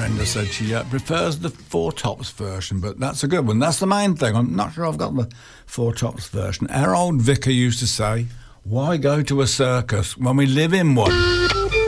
Brenda said she prefers the Four Tops version, but that's a good one. That's the main thing. I'm not sure I've got the Four Tops version. Our old vicar used to say, why go to a circus when we live in one?